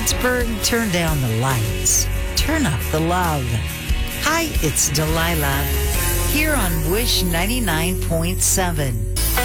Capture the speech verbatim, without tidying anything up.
Pittsburgh, turn down the lights. Turn up the love. Hi, it's Delilah. Here on Wish ninety-nine point seven.